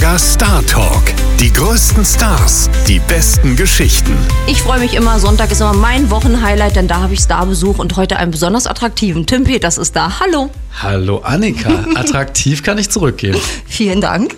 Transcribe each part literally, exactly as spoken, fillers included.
Der Star Talk. Die größten Stars, die besten Geschichten. Ich freue mich immer, Sonntag ist immer mein Wochenhighlight, denn da habe ich Starbesuch und heute einen besonders attraktiven. Tim Peters ist da. Hallo. Hallo Annika. Attraktiv kann ich zurückgeben. Vielen Dank.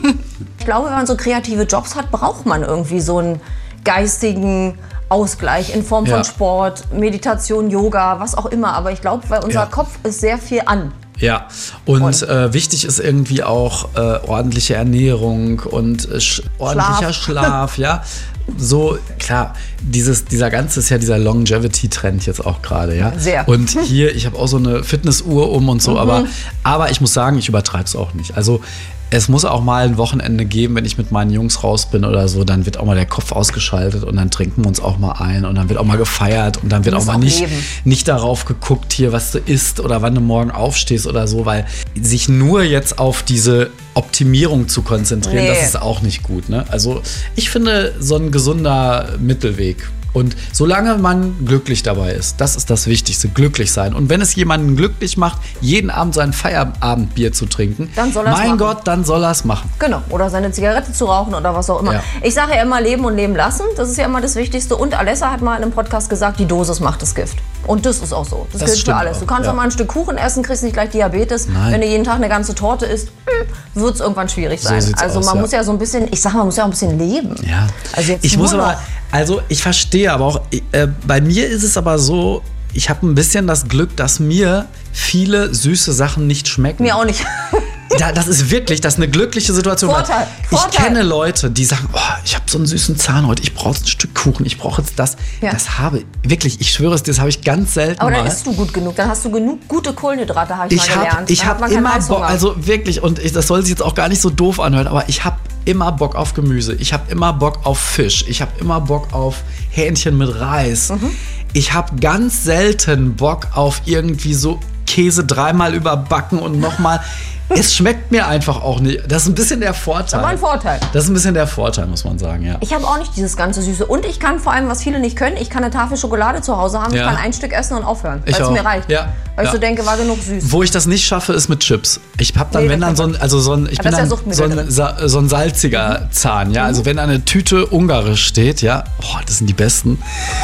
Ich glaube, wenn man so kreative Jobs hat, braucht man irgendwie so einen geistigen Ausgleich in Form von Ja. Sport, Meditation, Yoga, was auch immer. Aber ich glaube, weil unser Ja. Kopf ist sehr viel an. Ja, und, Und? Äh, wichtig ist irgendwie auch äh, ordentliche Ernährung und äh, sch ordentlicher Schlaf, ja. So, klar, dieses, dieser ganze ist ja dieser Longevity-Trend jetzt auch gerade, ja. Sehr. Und hier, ich habe auch so eine Fitnessuhr um und so, Mhm. aber, aber ich muss sagen, ich übertreibe es auch nicht. Also es muss auch mal ein Wochenende geben, wenn ich mit meinen Jungs raus bin oder so, dann wird auch mal der Kopf ausgeschaltet und dann trinken wir uns auch mal ein und dann wird auch mal gefeiert und dann wird Du auch musst mal auch nicht, leben. nicht darauf geguckt hier, was du isst oder wann du morgen aufstehst oder so, weil sich nur jetzt auf diese Optimierung zu konzentrieren, Nee. das ist auch nicht gut, ne? Also ich finde so ein gesunder Mittelweg. Und solange man glücklich dabei ist, das ist das Wichtigste, glücklich sein. Und wenn es jemanden glücklich macht, jeden Abend sein Feierabendbier zu trinken, Dann soll er's mein machen. Gott, dann soll er es machen. Genau, oder seine Zigarette zu rauchen oder was auch immer. Ja. Ich sage ja immer, leben und leben lassen. Das ist ja immer das Wichtigste. Und Alessa hat mal in einem Podcast gesagt, die Dosis macht das Gift. Und das ist auch so. Das, Das gilt für stimmt alles. auch, Du kannst ja. auch mal ein Stück Kuchen essen, kriegst nicht gleich Diabetes. Nein. Wenn du jeden Tag eine ganze Torte isst, wird es irgendwann schwierig So sein. sieht's also aus, man ja. muss ja so ein bisschen, ich sag mal, man muss ja auch ein bisschen leben. Ja, Also jetzt ich nur muss aber, noch. also ich verstehe aber auch, äh, bei mir ist es aber so, ich habe ein bisschen das Glück, dass mir viele süße Sachen nicht schmecken. Mir auch nicht. Da, das ist wirklich, das ist eine glückliche Situation. Vorteil, Ich Vorteil. kenne Leute, die sagen, oh, ich habe so einen süßen Zahn heute, ich brauche ein Stück Kuchen, ich brauche jetzt das. Ja. Das habe wirklich, ich schwöre es dir, das habe ich ganz selten Aber dann mal. isst du gut genug. Dann hast du genug gute Kohlenhydrate, habe ich, Ich mal habe gelernt. ich Dann hat hab man keinen immer Bock, Heißhunger. also wirklich, und ich, das soll sich jetzt auch gar nicht so doof anhören, aber ich habe immer Bock auf Gemüse. Ich habe immer Bock auf Fisch. Ich habe immer Bock auf Hähnchen mit Reis. Mhm. Ich habe ganz selten Bock auf irgendwie so Käse dreimal überbacken und nochmal. Es schmeckt mir einfach auch nicht. Das ist ein bisschen der Vorteil. Aber ein Vorteil. Das ist ein bisschen der Vorteil, muss man sagen, ja. Ich habe auch nicht dieses ganze Süße. Und ich kann vor allem, was viele nicht können, ich kann eine Tafel Schokolade zu Hause haben. Ja. Ich kann ein Stück essen und aufhören, weil Ich es auch. mir reicht. Ja. Weil ich Ja. so denke, war genug süß. Wo ich das nicht schaffe, ist mit Chips. Ich hab dann, Nee, wenn das dann so kann ein, also so ein, ich Aber bin das ist ja dann Suchtmittel so ein, drin. sa- so ein salziger Zahn, ja. Also wenn eine Tüte Ungarisch steht, ja, boah, das sind die besten,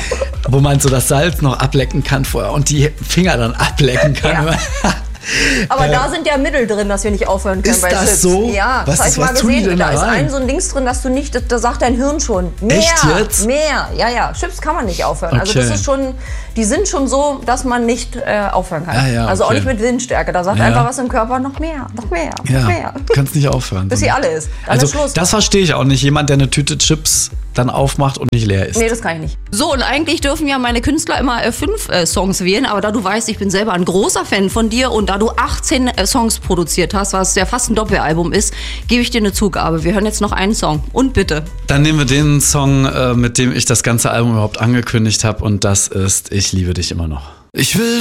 wo man so das Salz noch ablecken kann vorher und die Finger dann ablecken kann. Ja. Aber da sind ja Mittel drin, dass wir nicht aufhören können Ist bei das Chips. so? Ja, Was das habe ist- ich mal was tun die gesehen. denn Da da ist rein? ein so ein Dings drin, dass du nicht, da sagt dein Hirn schon, mehr, Echt jetzt? mehr. Ja, ja, Chips kann man nicht aufhören. Also das Okay. ist schon, die sind schon so, dass man nicht äh, aufhören kann. Ah, ja, Also auch okay. nicht mit Windstärke. Da sagt Ja. einfach was im Körper, noch mehr, noch mehr, noch Ja, mehr. du kannst nicht aufhören. Bis sie alle ist. Dann Also ist Schluss. das verstehe ich auch nicht. Jemand, der eine Tüte Chips dann aufmacht und nicht leer ist. Nee, das kann ich nicht. So, und eigentlich dürfen ja meine Künstler immer äh, fünf äh, Songs wählen, aber da du weißt, ich bin selber ein großer Fan von dir und da du achtzehn äh, Songs produziert hast, was ja fast ein Doppelalbum ist, gebe ich dir eine Zugabe. Wir hören jetzt noch einen Song. Und bitte. Dann nehmen wir den Song, äh, mit dem ich das ganze Album überhaupt angekündigt habe und das ist Ich liebe dich immer noch. Ich will